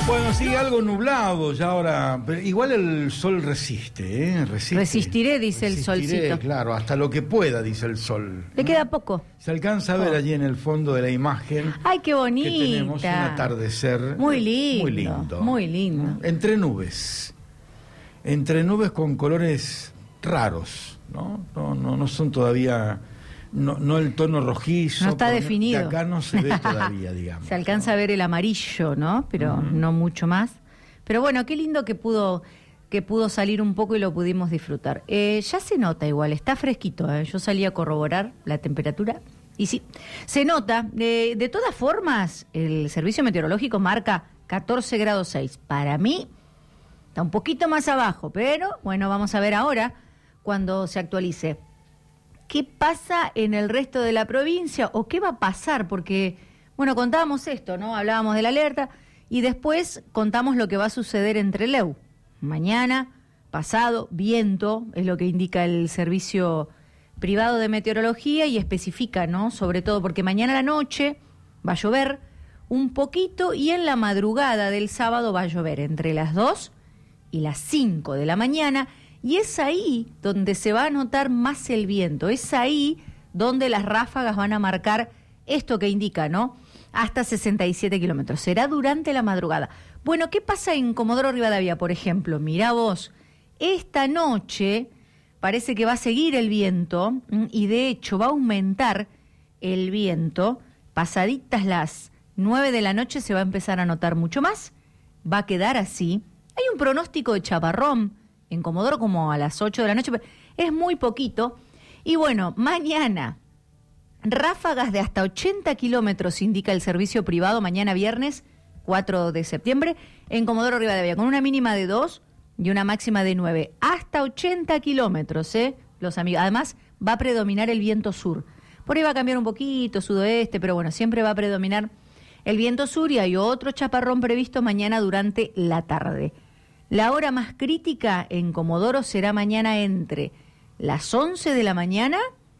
Bueno, sigue algo nublado ya ahora, pero igual el sol resiste, ¿eh? Resistiré, dice el solcito. Claro, hasta lo que pueda, dice el sol. Le queda poco. Se alcanza a ver allí en el fondo de la imagen. ¡Ay, qué bonita! Que tenemos un atardecer. Muy lindo. Muy lindo. Muy lindo. Entre nubes. Entre nubes con colores raros, ¿no? No son todavía... No el tono rojizo. No está definido. De acá no se ve todavía, digamos. Se alcanza a ver el amarillo, ¿no? Pero no mucho más. Pero bueno, qué lindo que pudo salir un poco y lo pudimos disfrutar. Ya se nota igual, está fresquito, ¿eh? Yo salí a corroborar la temperatura y sí, se nota. De todas formas, el servicio meteorológico marca 14 grados 6. Para mí, está un poquito más abajo, pero bueno, vamos a ver ahora cuando se actualice. ¿Qué pasa en el resto de la provincia o qué va a pasar? Porque, bueno, contábamos esto, ¿no? Hablábamos de la alerta y después contamos lo que va a suceder en Trelew. Mañana, pasado, viento, es lo que indica el servicio privado de meteorología y especifica, ¿no? Sobre todo porque mañana a la noche va a llover un poquito y en la madrugada del sábado va a llover entre las 2 y las 5 de la mañana. Y es ahí donde se va a notar más el viento, es ahí donde las ráfagas van a marcar esto que indica, ¿no? Hasta 67 kilómetros. Será durante la madrugada. Bueno, ¿qué pasa en Comodoro Rivadavia, por ejemplo? Mirá vos, esta noche parece que va a seguir el viento y de hecho va a aumentar el viento. Pasaditas las 9 de la noche se va a empezar a notar mucho más. Va a quedar así. Hay un pronóstico de chaparrón en Comodoro como a las 8 de la noche, pero es muy poquito. Y bueno, mañana, ráfagas de hasta 80 kilómetros, indica el servicio privado, mañana viernes, 4 de septiembre, en Comodoro Rivadavia, con una mínima de 2 y una máxima de 9. Hasta 80 kilómetros, los amigos. Además, va a predominar el viento sur. Por ahí va a cambiar un poquito, sudoeste, pero bueno, siempre va a predominar el viento sur y hay otro chaparrón previsto mañana durante la tarde. La hora más crítica en Comodoro será mañana entre las 11 de la mañana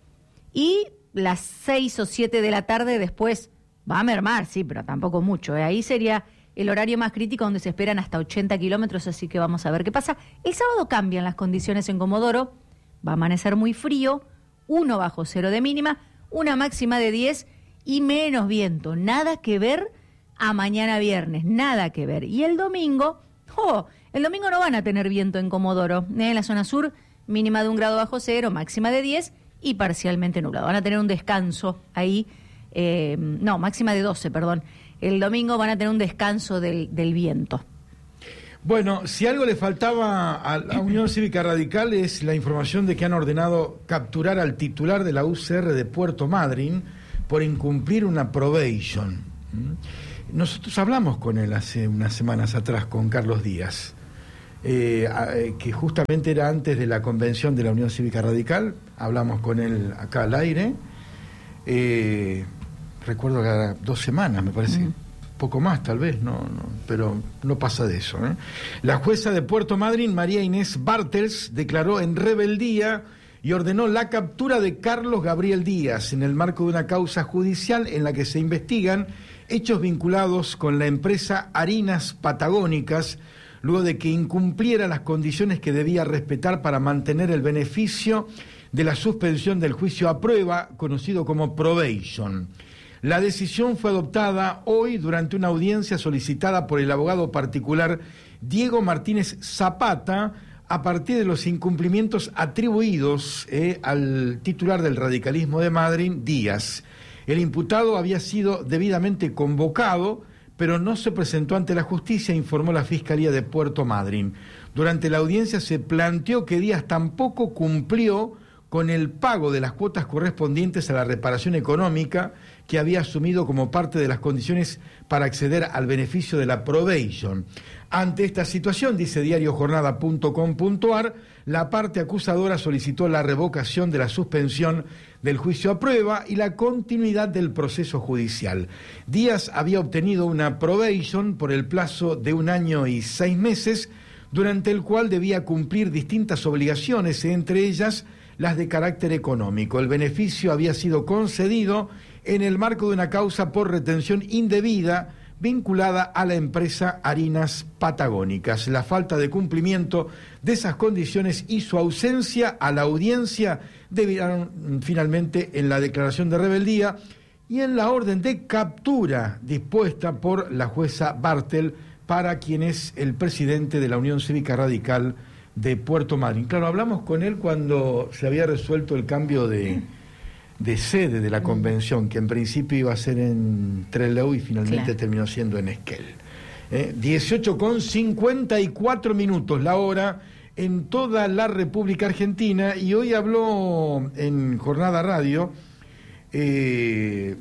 y las 6 o 7 de la tarde. Después va a mermar, sí, pero tampoco mucho. Ahí sería el horario más crítico donde se esperan hasta 80 kilómetros, así que vamos a ver qué pasa. El sábado cambian las condiciones en Comodoro, va a amanecer muy frío, 1 bajo cero de mínima, una máxima de 10 y menos viento. Nada que ver a mañana viernes, nada que ver. Y el domingo... el domingo no van a tener viento en Comodoro. En la zona sur, mínima de 1 grado bajo cero, máxima de 10 y parcialmente nublado. Van a tener un descanso ahí, máxima de 12, perdón. El domingo van a tener un descanso del viento. Bueno, si algo le faltaba a la Unión Cívica Radical es la información de que han ordenado capturar al titular de la UCR de Puerto Madryn por incumplir una probation. Nosotros hablamos con él hace unas semanas atrás, con Carlos Díaz, que justamente era antes de la convención de la Unión Cívica Radical. Hablamos con él acá al aire. Recuerdo que era 2 semanas, me parece, poco más tal vez, pero no pasa de eso. La jueza de Puerto Madryn, María Inés Bartels, declaró en rebeldía y ordenó la captura de Carlos Gabriel Díaz en el marco de una causa judicial en la que se investigan hechos vinculados con la empresa Harinas Patagónicas, luego de que incumpliera las condiciones que debía respetar para mantener el beneficio de la suspensión del juicio a prueba, conocido como probation. La decisión fue adoptada hoy durante una audiencia solicitada por el abogado particular Diego Martínez Zapata, a partir de los incumplimientos atribuidos al titular del radicalismo de Madryn, Díaz. El imputado había sido debidamente convocado, pero no se presentó ante la justicia, informó la Fiscalía de Puerto Madryn. Durante la audiencia se planteó que Díaz tampoco cumplió con el pago de las cuotas correspondientes a la reparación económica que había asumido como parte de las condiciones para acceder al beneficio de la probation. Ante esta situación, dice diariojornada.com.ar, la parte acusadora solicitó la revocación de la suspensión del juicio a prueba y la continuidad del proceso judicial. Díaz había obtenido una probation por el plazo de 1 año y 6 meses, durante el cual debía cumplir distintas obligaciones, entre ellas las de carácter económico. El beneficio había sido concedido en el marco de una causa por retención indebida vinculada a la empresa Harinas Patagónicas. La falta de cumplimiento de esas condiciones y su ausencia a la audiencia debieron finalmente en la declaración de rebeldía y en la orden de captura dispuesta por la jueza Bartel para quien es el presidente de la Unión Cívica Radical de Puerto Madryn. Claro, hablamos con él cuando se había resuelto el cambio de sede de la convención, que en principio iba a ser en Trelew y finalmente terminó siendo en Esquel. 18:54 la hora en toda la República Argentina, y hoy habló en Jornada Radio el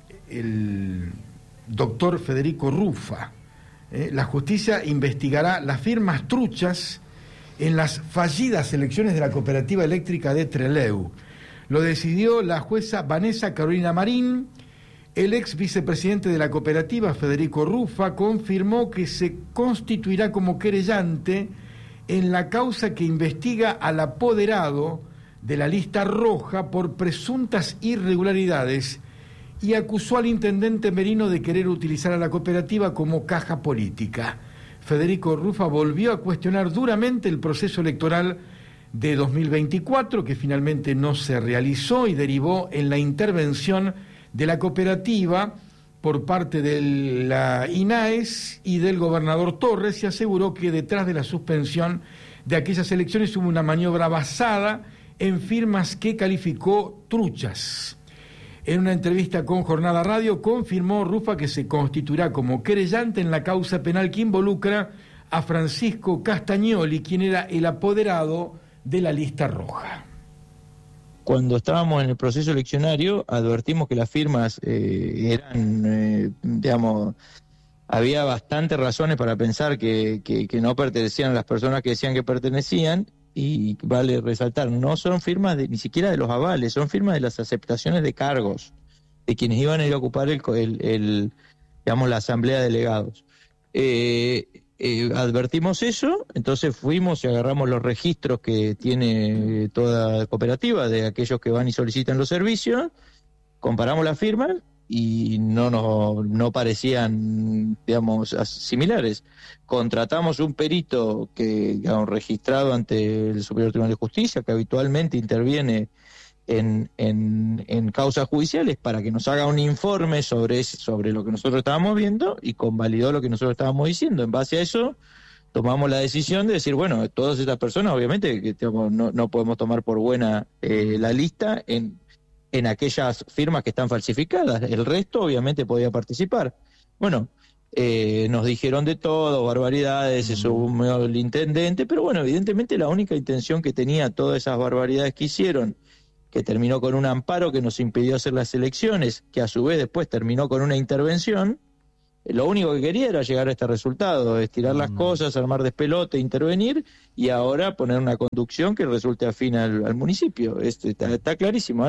doctor Federico Rufa. La justicia investigará las firmas truchas en las fallidas elecciones de la Cooperativa Eléctrica de Trelew. Lo decidió la jueza Vanessa Carolina Marín. El ex vicepresidente de la cooperativa, Federico Rufa, confirmó que se constituirá como querellante en la causa que investiga al apoderado de la lista roja por presuntas irregularidades y acusó al intendente Merino de querer utilizar a la cooperativa como caja política. Federico Rufa volvió a cuestionar duramente el proceso electoral de 2024, que finalmente no se realizó y derivó en la intervención de la cooperativa por parte de la INAES y del gobernador Torres, y aseguró que detrás de la suspensión de aquellas elecciones hubo una maniobra basada en firmas que calificó truchas. En una entrevista con Jornada Radio confirmó Rufa que se constituirá como querellante en la causa penal que involucra a Francisco Castagnoli, quien era el apoderado de la lista roja. Cuando estábamos en el proceso eleccionario, advertimos que las firmas eran, había bastantes razones para pensar que no pertenecían a las personas que decían que pertenecían, y vale resaltar, no son firmas ni siquiera de los avales, son firmas de las aceptaciones de cargos de quienes iban a ir a ocupar la asamblea de delegados. Advertimos eso, entonces fuimos y agarramos los registros que tiene toda cooperativa de aquellos que van y solicitan los servicios, comparamos las firmas y no parecían, similares. Contratamos un perito que registrado ante el Superior Tribunal de Justicia, que habitualmente interviene en causas judiciales, para que nos haga un informe sobre lo que nosotros estábamos viendo, y convalidó lo que nosotros estábamos diciendo. En base a eso tomamos la decisión de decir, bueno, todas estas personas obviamente que no podemos tomar por buena la lista en aquellas firmas que están falsificadas. El resto obviamente podía participar. Bueno, nos dijeron de todo, barbaridades, se subió el intendente, pero bueno, evidentemente la única intención que tenía todas esas barbaridades que hicieron, que terminó con un amparo que nos impidió hacer las elecciones, que a su vez después terminó con una intervención, lo único que quería era llegar a este resultado, estirar las cosas, armar despelote, intervenir, y ahora poner una conducción que resulte afín al municipio. Está clarísimo.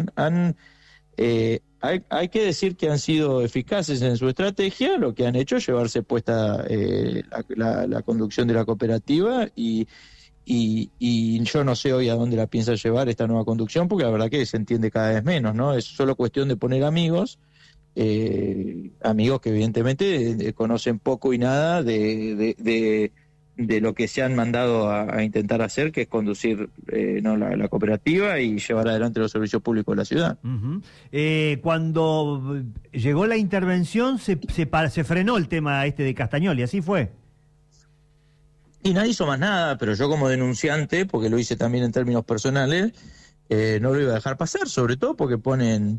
Hay que decir que han sido eficaces en su estrategia. Lo que han hecho es llevarse puesta la conducción de la cooperativa, y yo no sé hoy a dónde la piensa llevar esta nueva conducción, porque la verdad que se entiende cada vez menos, ¿no? Es solo cuestión de poner amigos que evidentemente conocen poco y nada de lo que se han mandado a intentar hacer, que es conducir la cooperativa y llevar adelante los servicios públicos de la ciudad. Uh-huh. Cuando llegó la intervención se frenó el tema de Castagnoli, ¿así fue? Y nadie hizo más nada, pero yo como denunciante, porque lo hice también en términos personales, no lo iba a dejar pasar, sobre todo porque ponen,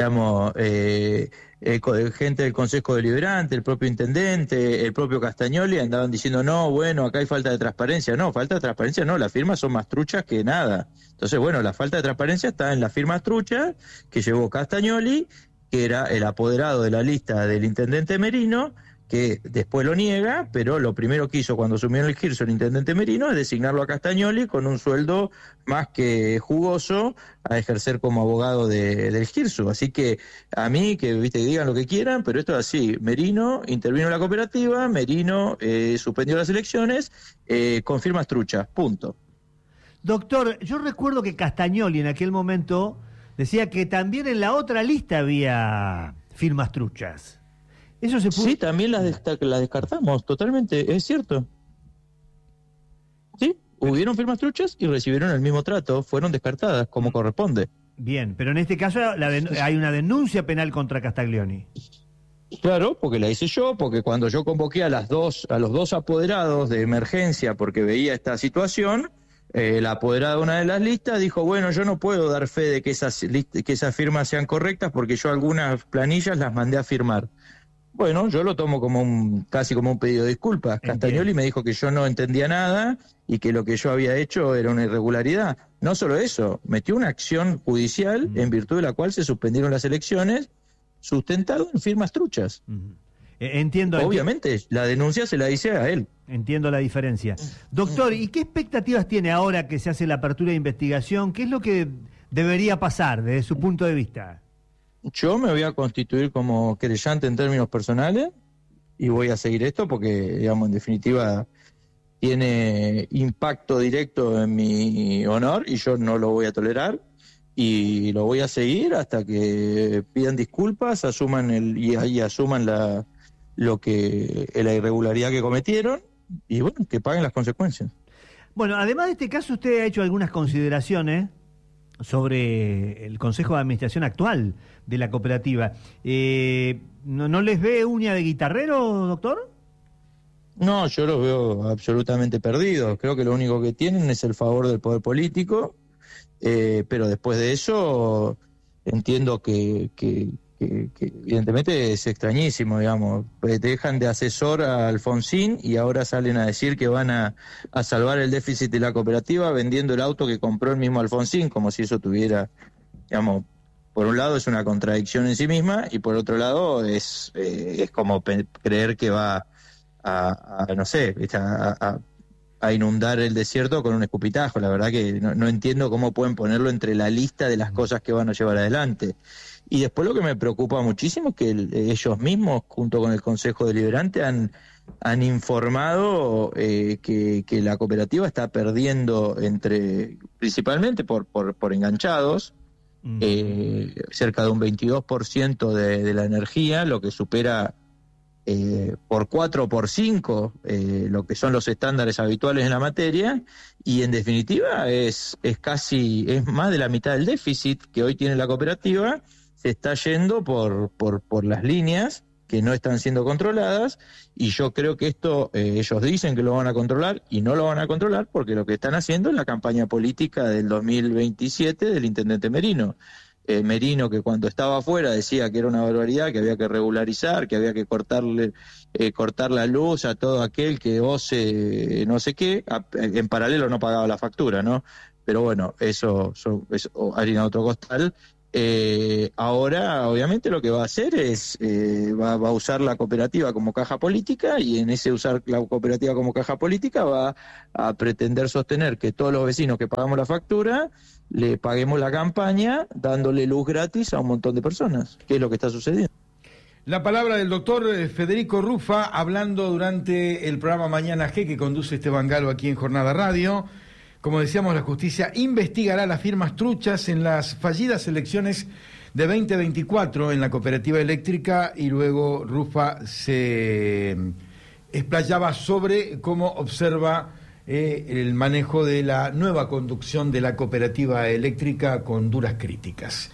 gente del Consejo Deliberante, el propio intendente, el propio Castagnoli, andaban diciendo, no, bueno, acá hay falta de transparencia. No, falta de transparencia no, las firmas son más truchas que nada. Entonces, bueno, la falta de transparencia está en las firmas truchas que llevó Castagnoli, que era el apoderado de la lista del intendente Merino, que después lo niega, pero lo primero que hizo cuando asumió el GIRSO el intendente Merino es designarlo a Castagnoli con un sueldo más que jugoso a ejercer como abogado del GIRSO. Así que a mí, que digan lo que quieran, pero esto es así. Merino intervino en la cooperativa, Merino suspendió las elecciones, con firmas truchas, punto. Doctor, yo recuerdo que Castagnoli en aquel momento decía que también en la otra lista había firmas truchas. Eso se pudo... Sí, también las descartamos, totalmente, es cierto. Sí, hubieron firmas truchas y recibieron el mismo trato, fueron descartadas como corresponde. Bien, pero en este caso hay una denuncia penal contra Castaglioni. Claro, porque la hice yo, porque cuando yo convoqué a los dos apoderados de emergencia porque veía esta situación, la apoderada de una de las listas dijo, bueno, yo no puedo dar fe de que esas firmas sean correctas porque yo algunas planillas las mandé a firmar. Bueno, yo lo tomo casi como un pedido de disculpas. Castagnoli me dijo que yo no entendía nada y que lo que yo había hecho era una irregularidad. No solo eso, metió una acción judicial en virtud de la cual se suspendieron las elecciones, sustentado en firmas truchas. Entiendo. Obviamente, la denuncia se la hice a él. Entiendo la diferencia. Doctor, ¿y qué expectativas tiene ahora que se hace la apertura de investigación? ¿Qué es lo que debería pasar desde su punto de vista? Yo me voy a constituir como querellante en términos personales y voy a seguir esto porque, digamos, en definitiva tiene impacto directo en mi honor y yo no lo voy a tolerar y lo voy a seguir hasta que pidan disculpas, asuman la irregularidad que cometieron y bueno, que paguen las consecuencias. Bueno, además de este caso, usted ha hecho algunas consideraciones sobre el Consejo de Administración actual de la cooperativa. ¿No les ve uña de guitarrero, doctor? No, yo los veo absolutamente perdidos. Creo que lo único que tienen es el favor del poder político, pero después de eso entiendo que evidentemente es extrañísimo, digamos. Dejan de asesor a Alfonsín y ahora salen a decir que van a salvar el déficit de la cooperativa vendiendo el auto que compró el mismo Alfonsín, como si eso tuviera, digamos, por un lado es una contradicción en sí misma y por otro lado es como creer que va a inundar el desierto con un escupitajo. La verdad que no entiendo cómo pueden ponerlo entre la lista de las cosas que van a llevar adelante. Y después lo que me preocupa muchísimo es que ellos mismos, junto con el Consejo Deliberante, han informado que la cooperativa está perdiendo principalmente por enganchados, cerca de un 22% de la energía, lo que supera por 4 o por 5 lo que son los estándares habituales en la materia, y en definitiva es más de la mitad del déficit que hoy tiene la cooperativa. Se está yendo por las líneas que no están siendo controladas, y yo creo que esto ellos dicen que lo van a controlar y no lo van a controlar porque lo que están haciendo es la campaña política del 2027 del intendente Merino. Merino, que cuando estaba afuera decía que era una barbaridad, que había que regularizar, que había que cortar la luz a todo aquel que ose no sé qué, en paralelo no pagaba la factura, ¿no? Pero bueno, eso es harina de otro costal. Ahora obviamente lo que va a hacer es va a usar la cooperativa como caja política, y en ese usar la cooperativa como caja política va a pretender sostener que todos los vecinos que pagamos la factura le paguemos la campaña dándole luz gratis a un montón de personas, que es lo que está sucediendo. La palabra del doctor Federico Rufa, hablando durante el programa Mañana G que conduce Esteban Galo aquí en Jornada Radio. Como decíamos, la justicia investigará las firmas truchas en las fallidas elecciones de 2024 en la cooperativa eléctrica, y luego Rufa se explayaba sobre cómo observa el manejo de la nueva conducción de la cooperativa eléctrica con duras críticas.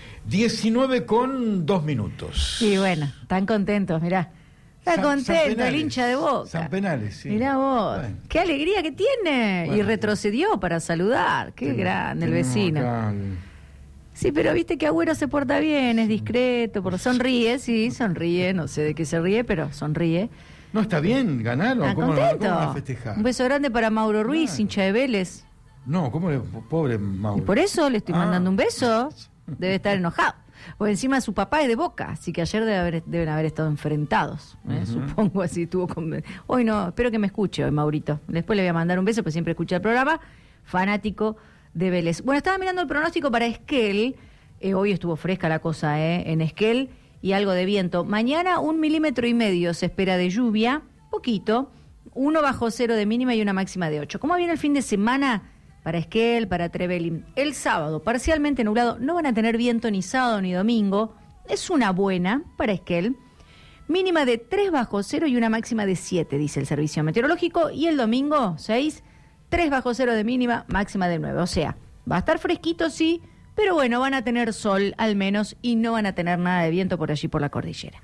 19:02. Sí, bueno, están contentos, mirá. Está contento el hincha de Boca. San Penales, sí. Mirá vos, bueno. Qué alegría que tiene. Bueno, y retrocedió para saludar. Qué grande el vecino. Sí, pero viste que Agüero se porta bien, es discreto, sonríe, sí, sonríe, no sé de qué se ríe, pero sonríe. No, está bien, ganaron. ¿Cómo va a festejar? Un beso grande para Mauro Ruiz, hincha de Vélez. No, pobre Mauro. Y por eso le estoy mandando un beso. Debe estar enojado. O encima su papá es de Boca, así que ayer deben haber estado enfrentados. Supongo así estuvo con... Hoy no, espero que me escuche hoy, Maurito. Después le voy a mandar un beso, pues siempre escucha el programa. Fanático de Vélez. Bueno, estaba mirando el pronóstico para Esquel. Hoy estuvo fresca la cosa, en Esquel, y algo de viento. Mañana 1,5 milímetros se espera de lluvia, poquito, 1 bajo cero de mínima y una máxima de 8. ¿Cómo viene el fin de semana para Esquel, para Trevelin? El sábado, parcialmente nublado, no van a tener viento ni sábado ni domingo, es una buena para Esquel. mínima de 3 bajo cero y una máxima de 7, dice el servicio meteorológico. Y el domingo, 6, 3 bajo cero de mínima, máxima de 9. O sea, va a estar fresquito, sí, pero bueno, van a tener sol al menos y no van a tener nada de viento por allí por la cordillera.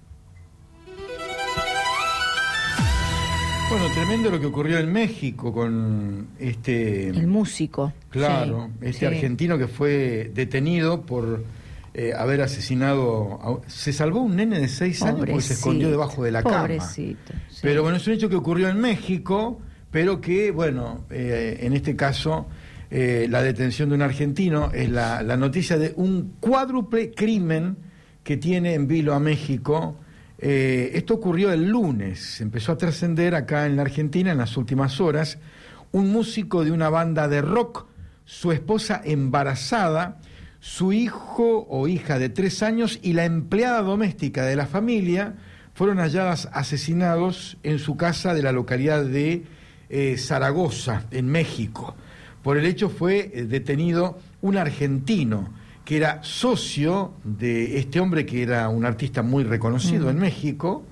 Bueno, tremendo lo que ocurrió en México con el músico. Claro, sí. Argentino que fue detenido por haber asesinado... Se salvó un nene de 6 años porque se escondió debajo de la cama. Pobrecito. Sí. Pero bueno, es un hecho que ocurrió en México, pero que, bueno, en este caso, la detención de un argentino es la noticia de un cuádruple crimen que tiene en vilo a México. Esto ocurrió el lunes, empezó a trascender acá en la Argentina en las últimas horas. Un músico de una banda de rock, su esposa embarazada, su hijo o hija de 3 años y la empleada doméstica de la familia fueron halladas asesinados en su casa de la localidad de Zaragoza, en México. Por el hecho fue detenido un argentino que era socio de este hombre que era un artista muy reconocido en México.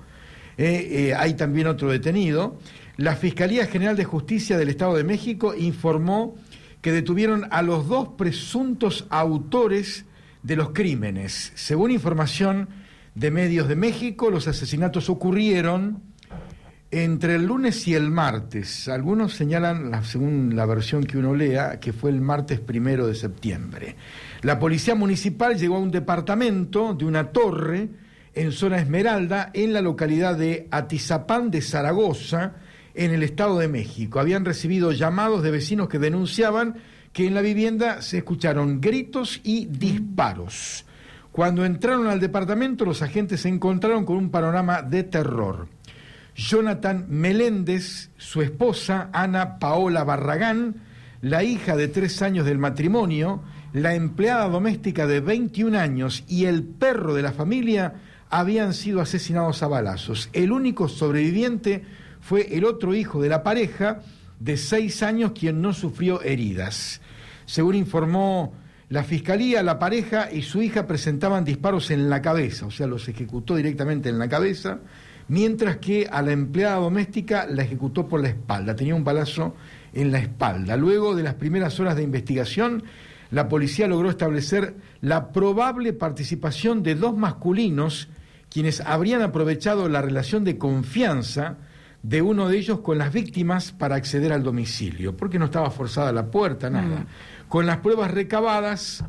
Hay también otro detenido. La Fiscalía General de Justicia del Estado de México informó que detuvieron a los 2 presuntos autores de los crímenes. Según información de medios de México, los asesinatos ocurrieron entre el lunes y el martes. Algunos señalan, según la versión que uno lea, que fue el martes 1 de septiembre. La policía municipal llegó a un departamento de una torre en zona Esmeralda, en la localidad de Atizapán de Zaragoza, en el Estado de México. Habían recibido llamados de vecinos que denunciaban que en la vivienda se escucharon gritos y disparos. Cuando entraron al departamento, los agentes se encontraron con un panorama de terror. Jonathan Meléndez, su esposa Ana Paola Barragán, la hija de 3 años del matrimonio, la empleada doméstica de 21 años y el perro de la familia habían sido asesinados a balazos. El único sobreviviente fue el otro hijo de la pareja, de 6 años, quien no sufrió heridas. Según informó la Fiscalía, la pareja y su hija presentaban disparos en la cabeza, o sea, los ejecutó directamente en la cabeza, mientras que a la empleada doméstica la ejecutó por la espalda, tenía un balazo en la espalda. Luego de las primeras horas de investigación, la policía logró establecer la probable participación de 2 masculinos, quienes habrían aprovechado la relación de confianza de uno de ellos con las víctimas para acceder al domicilio, porque no estaba forzada la puerta, nada. Con las pruebas recabadas,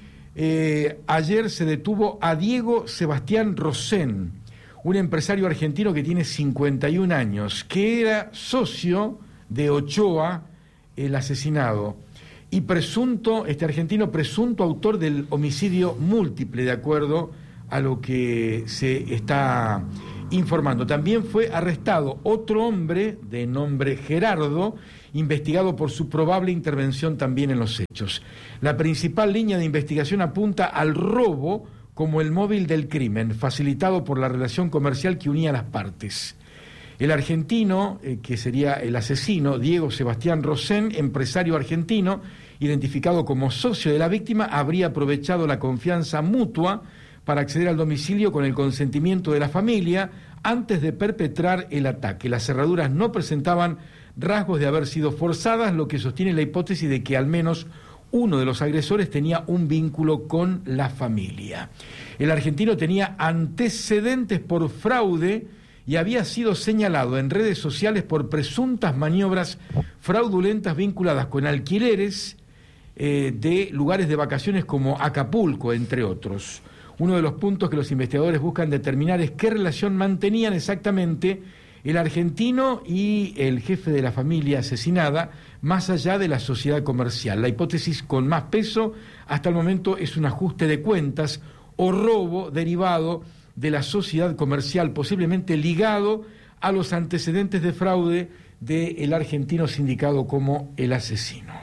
ayer se detuvo a Diego Sebastián Rosén, un empresario argentino que tiene 51 años, que era socio de Ochoa, el asesinado, y este argentino presunto autor del homicidio múltiple, de acuerdo a lo que se está informando. También fue arrestado otro hombre de nombre Gerardo, investigado por su probable intervención también en los hechos. La principal línea de investigación apunta al robo como el móvil del crimen, facilitado por la relación comercial que unía a las partes. El argentino, que sería el asesino, Diego Sebastián Rosén, empresario argentino, identificado como socio de la víctima, habría aprovechado la confianza mutua para acceder al domicilio con el consentimiento de la familia antes de perpetrar el ataque. Las cerraduras no presentaban rasgos de haber sido forzadas, lo que sostiene la hipótesis de que al menos uno de los agresores tenía un vínculo con la familia. El argentino tenía antecedentes por fraude y había sido señalado en redes sociales por presuntas maniobras fraudulentas vinculadas con alquileres de lugares de vacaciones como Acapulco, entre otros. Uno de los puntos que los investigadores buscan determinar es qué relación mantenían exactamente el argentino y el jefe de la familia asesinada, más allá de la sociedad comercial. La hipótesis con más peso hasta el momento es un ajuste de cuentas o robo derivado de la sociedad comercial, posiblemente ligado a los antecedentes de fraude del argentino sindicado como el asesino.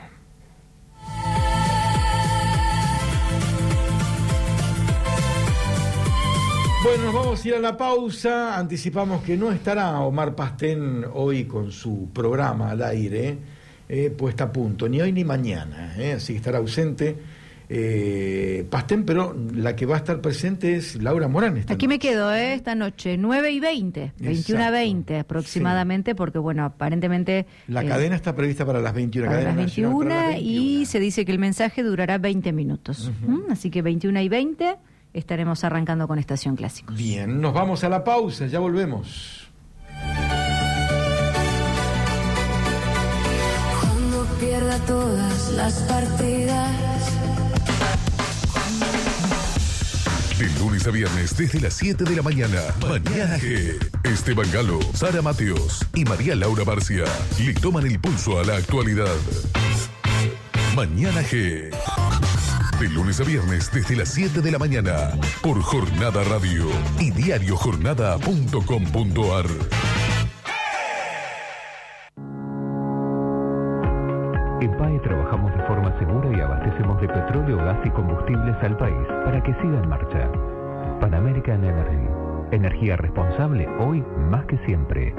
Bueno, nos vamos a ir a la pausa. Anticipamos que no estará Omar Pastén hoy con su programa al aire, puesta a punto, ni hoy ni mañana, así que estará ausente Pastén, pero la que va a estar presente es Laura Morán. Aquí me quedo esta noche, 9:20, 21:20 aproximadamente, porque bueno, aparentemente... La cadena está prevista para las 21. Para las 21 y se dice que el mensaje durará 20 minutos. Así que 21:20 estaremos arrancando con Estación Clásicos. Bien, nos vamos a la pausa, ya volvemos. Cuando pierda todas las partidas. De lunes a viernes desde las 7 de la mañana. Mañana G. Esteban Galo, Sara Mateos y María Laura Barcia le toman el pulso a la actualidad. Mañana G. De lunes a viernes desde las 7 de la mañana. Por Jornada Radio y diariojornada.com.ar. En PAE trabajamos de forma segura y abastecemos de petróleo, gas y combustibles al país para que siga en marcha. Pan American Energy. Energía responsable hoy más que siempre.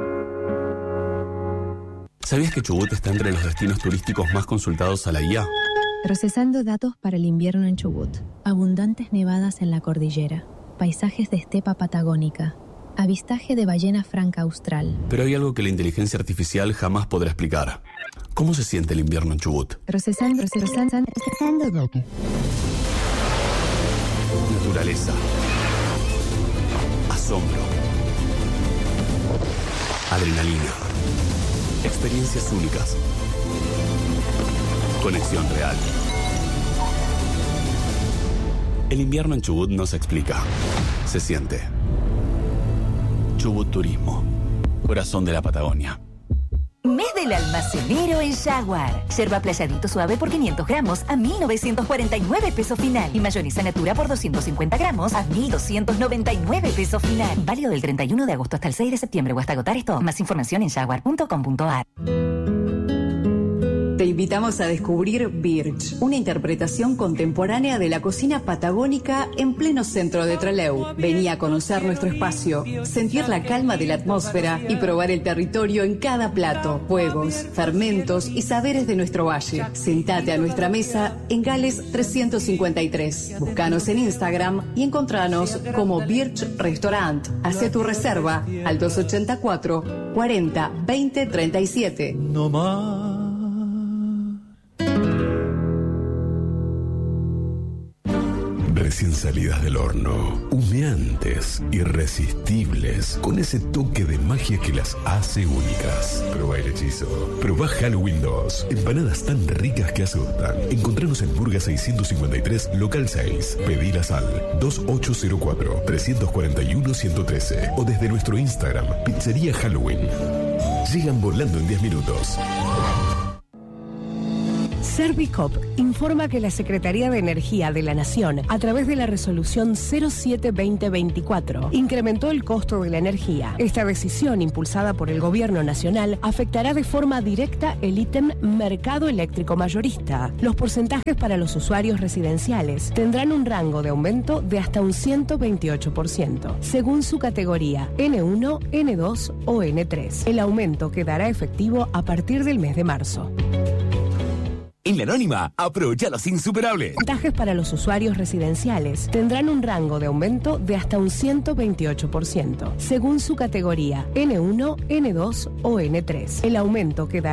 ¿Sabías que Chubut está entre los destinos turísticos más consultados a la IA? Procesando datos para el invierno en Chubut. Abundantes nevadas en la cordillera. Paisajes de estepa patagónica. Avistaje de ballena franca austral. Pero hay algo que la inteligencia artificial jamás podrá explicar. ¿Cómo se siente el invierno en Chubut? Procesando datos. Naturaleza. Asombro. Adrenalina. Experiencias únicas. Conexión real. El invierno en Chubut no se explica. Se siente. Chubut Turismo. Corazón de la Patagonia. Mes del almacenero en Jaguar. Yerba playadito suave por 500 gramos a 1.949 pesos final. Y mayonesa natura por 250 gramos a 1.299 pesos final. Válido del 31 de agosto hasta el 6 de septiembre o hasta agotar esto. Más información en jaguar.com.ar. Te invitamos a descubrir Birch, una interpretación contemporánea de la cocina patagónica en pleno centro de Trelew. Vení a conocer nuestro espacio, sentir la calma de la atmósfera y probar el territorio en cada plato, juegos, fermentos y saberes de nuestro valle. Sentate a nuestra mesa en Gales 353. Búscanos en Instagram y encontranos como Birch Restaurant. Hacé tu reserva al 284 40 20 37. No más. Recién salidas del horno, humeantes, irresistibles, con ese toque de magia que las hace únicas. Probá el hechizo. Probá Halloween 2. Empanadas tan ricas que asustan. Encontranos en Burga 653, local 6. Pedilas al 2804-341-113 o desde nuestro Instagram, Pizzería Halloween. Llegan volando en 10 minutos. Servicop informa que la Secretaría de Energía de la Nación, a través de la resolución 07-2024, incrementó el costo de la energía. Esta decisión, impulsada por el Gobierno Nacional, afectará de forma directa el ítem mercado eléctrico mayorista. Los porcentajes para los usuarios residenciales tendrán un rango de aumento de hasta un 128%, según su categoría N1, N2 o N3. El aumento quedará efectivo a partir del mes de marzo. En La Anónima, aprovecha los insuperables. Porcentajes para los usuarios residenciales tendrán un rango de aumento de hasta un 128%, según su categoría N1, N2 o N3. El aumento quedará